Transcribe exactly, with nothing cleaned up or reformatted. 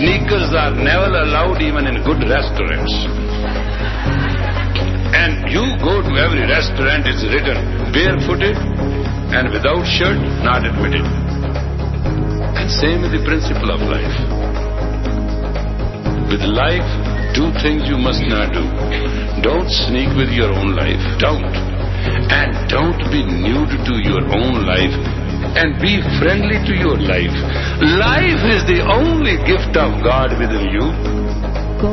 Sneakers are never allowed even in good restaurants. And you go to every restaurant, it's written barefooted and without shirt, not admitted. And same is the principle of life. With life, two things you must not do. Don't sneak with your own life. Don't. And don't be nude to your own life. And be friendly to your life. Life is the only gift of God within you.